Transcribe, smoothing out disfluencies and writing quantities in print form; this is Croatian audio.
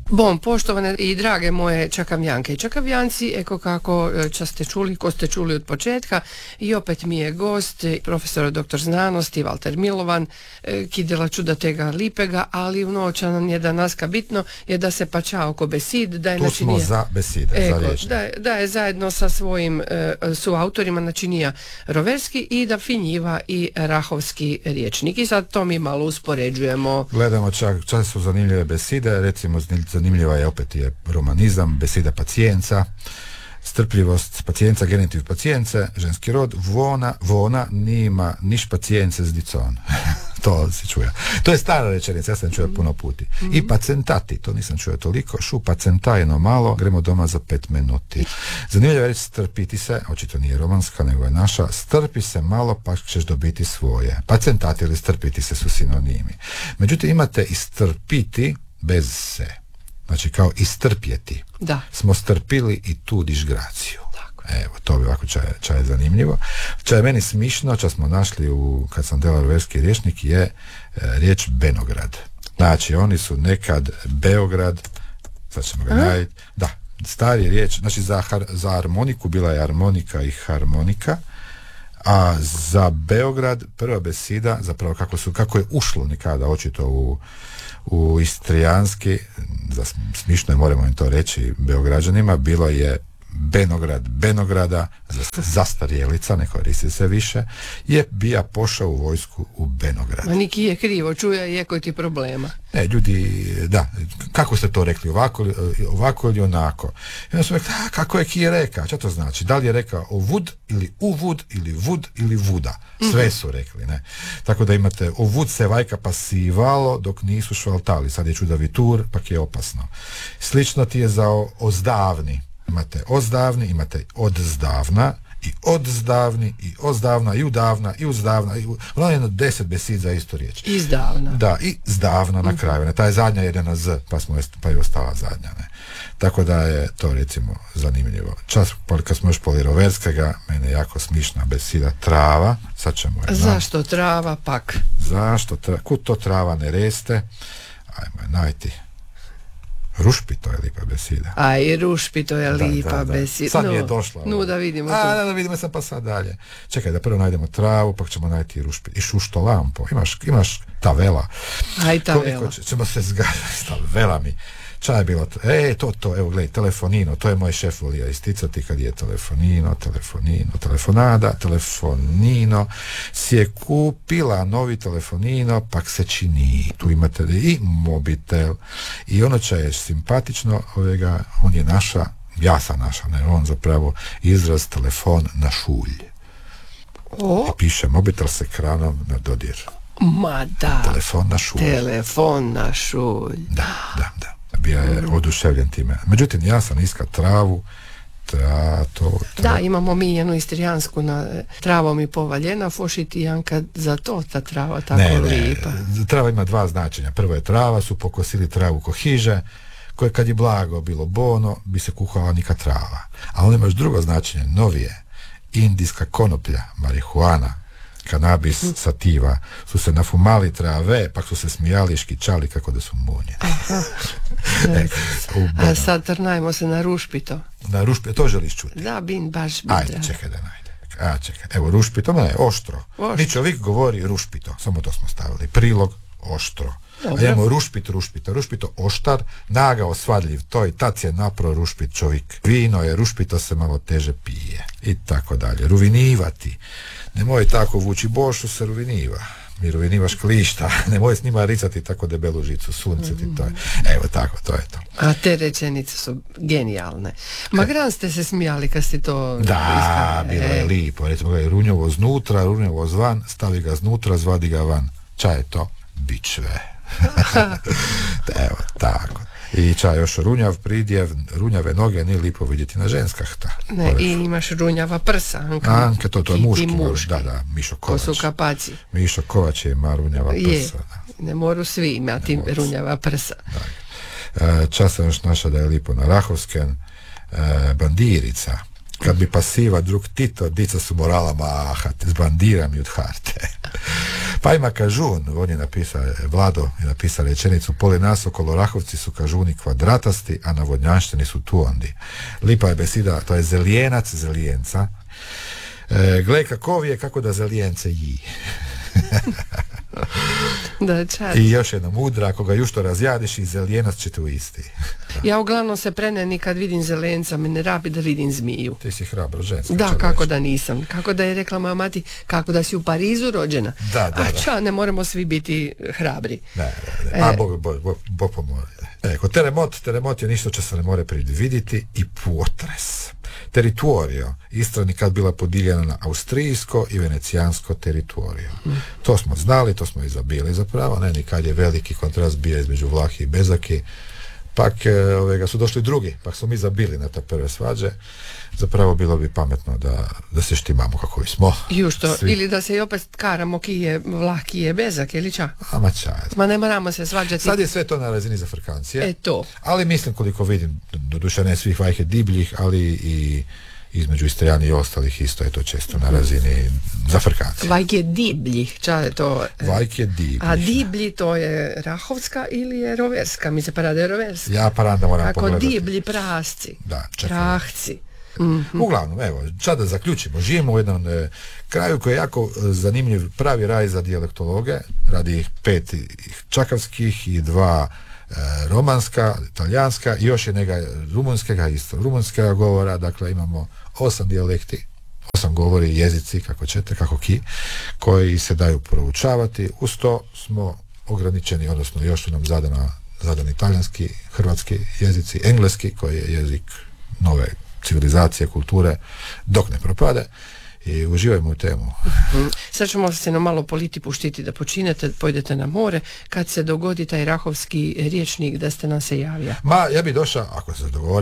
Bom, poštovane i drage moje čakavljanke i čakavljanci, eko kako ste čuli, ko ste čuli od početka, i opet mi je gost, profesor dr. znanosti Valter Milovan, ki dela čuda tega lipega, ali vnoča nam je da naska bitno je da se pača oko besid, da je tu načinija, smo za beside, za riječ. da je zajedno sa svojim suautorima načinija roverski i da finjiva i rahovski riječnik. I sad to mi malo uspoređujemo. Gledamo čak su zanimljive beside, recimo zanimljiva je opet je romanizam, besida pacijenca, strpljivost pacijenca, genitiv pacijence, ženski rod, vona nima niš pacijence s dicon. To se čuje. To je stara rečenica, ja sam čuo puno puti. I pacentati, to nisam čuo toliko, šu pacentajno malo, gremo doma za 5 minuti. Zanimljivo je reći strpiti se, očito nije romanska, nego je naša, strpi se malo pa ćeš dobiti svoje. Pacentati ili strpiti se su sinonimi. Međutim, imate i strpiti bez se. Znači kao istrpjeti. Da. Smo strpili i tu dižgraciju. Evo, to bi ovako čaj je zanimljivo. Čaj je meni smišno, čas smo našli kad sam delao roverski rječnik, je riječ Benograd. Znači, oni su nekad Beograd, sad ćemo ga najti, da, stari riječ, znači za harmoniku bila je armonika i harmonika, a za Beograd prva besida, zapravo kako je ušlo nikada očito u istrijanski, smišno je, moramo im to reći Beograđanima, bilo je Benograda, zastarjelica, ne koristi se više, je bija pošao u vojsku u Benograd. Ma niki je krivo, čuje je koji ti problema. Ne, ljudi, da, kako ste to rekli, ovako ili onako. I onda su rekli, kako je ki je reka, šta to znači? Da li je rekao ovud ili uvud ili vud ili vuda? Sve su rekli, ne. Tako da imate ovud se vajka pasivalo dok nisu švaltali, sad je čudavi tur, pak je opasno. Slično ti je za ozdavni. Imate ozdavni, imate odzdavna i odzdavni i ozdavna i udavna i uzdavna i ono je 10 besid za istu riječ. Izdavna. Da, i zdavna na kraju. Ta je zadnja ide na z, pa je ostala zadnja. Ne. Tako da je to recimo zanimljivo. Čas kad smo još poliroverskega, mene je jako smišna besida trava. Sad ćemo zašto trava pak? Zašto kud to trava ne reste? Ajmo je najti. Rušpito je lipa besida. A i rušpito je lipa besida. Sad mi je došla. Da vidimo to. Da vidimo sam pa sad dalje. Čekaj, da prvo najdemo travu, pa ćemo najti rušpito. I šušto lampo. Imaš tavela. Aj tavela. Ćemo se zgađati s tavelami. Ča je bilo? Evo gledaj, telefonino. To je moj šef volio isticati kad je telefonino, telefonada, telefonino. Si je kupila novi telefonino, pak se čini. Tu imate i mobitel. I ono ča je simpatično, on je naša, ja sam naša, ne, on zapravo izraz telefon na šulj. I piše mobitel s ekranom na dodir. Ma da. Telefon na šulj. Da. Bio je oduševljen time. Međutim, ja sam iskao travu, Da, imamo mi jednu istrijansku na travom i povaljena, fošiti Janka, za to ta trava tako lipa. Trava ima dva značenja. Prvo je trava, su pokosili travu ko hiže, koje kad je blago bilo bono, bi se kuhala nika trava. A on ima još drugo značenje, novije. Indijska konoplja, marihuana, kanabis, sativa, su se nafumali trave, pak su se smijali i škičali kako da su munjeni. A sad trnajmo se na rušpito. Na rušpito, to želiš čuti? Da, baš bi. Ajde, čekaj da najde. Čekaj, evo rušpito, ne, oštro. Mi čovjek govori rušpito, samo to smo stavili. Prilog, oštro. A imamo rušpito, oštar, nagao, svadljiv, to i tac je napro rušpit čovjek. Vino je rušpito, se malo teže pije. I tako dalje. Ruvinivati. Nemoj tako vući bošu, se ruviniva. Mi ruvinivaš klišta. Nemoj s njima ricati tako debelu žicu, sunce ti to je. Evo tako, to je to. A te rečenice su genijalne. Magran ste se smijali kad ste to... Da, bilo je lipo. Recimo, runjovo znutra, runjovo zvan, stavi ga znutra, zvadi ga van. Ča je to? Bičve. Evo, tako. I ča još runjav pridjev, runjave noge nije lipo vidjeti na ženskahta. Ne, i imaš runjava prsa. Anka, to je muški. Da, Mišo Kovač. Ko su kapaci. Mišo Kovač ima runjava prsa. Ne moru svi imati runjava prsa. Čas sam još naša da je lipo na Rahovsken, bandirica. Kad bi pasiva drug Tito, dica su morala mahat s bandiram i od harte. Pa ima kažun, on je napisao, Vlado je napisao rečenicu: poli nas okolo Rahovci su kažuni kvadratasti, a navodnjaštini su tuondi. Lipa je besida, to je zelijenac zelijenca. Gle kakov je, kako da zelijence ji. Da, čas. I još jedna mudra: ako ga jušto razjadiš, i zelijenac će te uisti. Ja uglavnom se preneni kad vidim zelenca, me ne rabi da vidim zmiju. Ti si hrabro ženska. Da, kako da nisam. Kako da je rekla moja mati, kako da si u Parizu rođena. Da. Ča, ne moramo svi biti hrabri. Ne. Bog pomože. Kod teremot je ništa što se ne more predvidjeti, i potres. Teritorio, Istra nikad bila podijeljena na austrijsko i venecijansko teritorijo. To smo znali, to smo i zabili zapravo, ne, nikad je veliki kontrast bio između Vlahi i Bezaki. Pak su došli drugi, pak smo mi zabili na te prve svađe. Zapravo bilo bi pametno da se štimamo kako i smo. Jušto, ili da se i opet karamo ki je Vlah, ki je Bezak, ili ča? Ama čaj. Ma ne moramo se svađati. Sad je sve to na razini zafrkancije. To. Ali mislim, koliko vidim, doduše ne svih vajke dibljih, ali i između Istrijani i ostalih isto je to često na razini zafrkancije. Vajke dibljih, ča je to? Vajke dibljih. A diblji to je Rahovska ili je Roverska? Mi se parade Roverska. Ja paranda moram pogledati. Ako diblji prasci. Da, čekaj. Prahci. Uglavnom, evo, sad da zaključimo, živimo u jednom kraju koji je jako zanimljiv, pravi raj za dijalektologe, radi 5 čakavskih i 2 romanska, talijanska, i još jednega rumunskega, isto rumunskega govora. Dakle, imamo 8 dijalekti, 8 govori, jezici, kako ćete, kako ki, koji se daju proučavati. Uz to smo ograničeni, odnosno još su nam zadani talijanski, hrvatski jezici, engleski, koji je jezik nove civilizacije, kulture, dok ne propade, i uživajmo u temu. Sad ćemo se na malo politi puštiti da počinete, pojdete na more, kad se dogodi taj rahovski riječnik da ste nam se javija. Ma, ja bi došao, ako se dogovori,